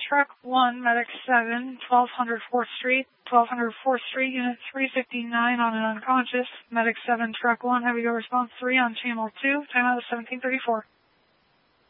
Truck 1, Medic 7, 1200 4th Street, 1200 4th Street, Unit 359 on an unconscious. Medic 7, Truck 1, heavy go response 3 on Channel 2, timeout is 1734.